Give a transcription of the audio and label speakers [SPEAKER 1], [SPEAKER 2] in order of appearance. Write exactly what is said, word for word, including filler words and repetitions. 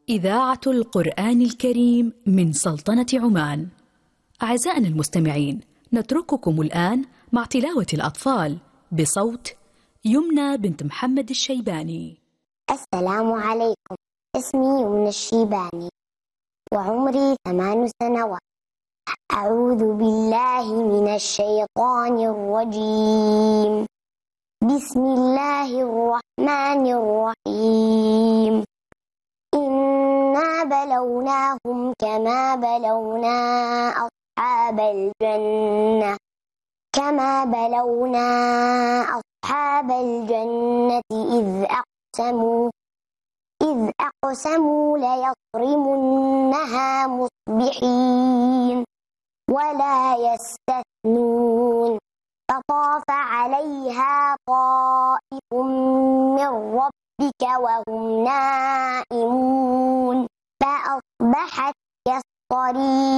[SPEAKER 1] إذاعة القرآن الكريم من سلطنة عمان. أعزائنا المستمعين، نترككم الآن مع تلاوة الأطفال بصوت يمنى بنت محمد الشيباني.
[SPEAKER 2] السلام عليكم، اسمي يمنى الشيباني وعمري ثمان سنوات. أعوذ بالله من الشيطان الرجيم. بسم الله الرحمن الرحيم. إنا بلوناهم كما بلونا أصحاب الجنة كما بلونا أصحاب الجنة إذ أقسموا إذ أقسموا ليصرمنها مصبحين ولا يستثنون. فطاف عليها طائف من ربك وهم نائمون فأصبحت كالصريم.